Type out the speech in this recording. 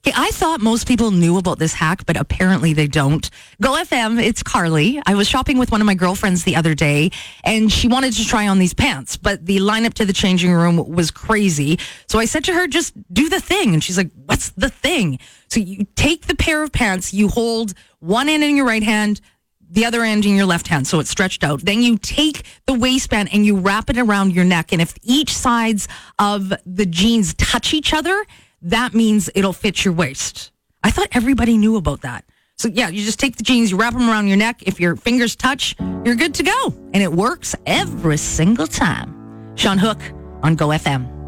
Hey, I thought most people knew about this hack, but apparently they don't. Go FM, it's Carly. I was shopping with one of my girlfriends the other day, and she wanted to try on these pants, but the lineup to the changing room was crazy. So I said to her, just do the thing. And she's like, what's the thing? So you take the pair of pants, you hold one end in your right hand, the other end in your left hand, so it's stretched out. Then you take the waistband and you wrap it around your neck. And if each sides of the jeans touch each other, that means it'll fit your waist. I thought everybody knew about that. So yeah, you just take the jeans, you wrap them around your neck. If your fingers touch, you're good to go. And it works every single time. Sean Hook on Go FM.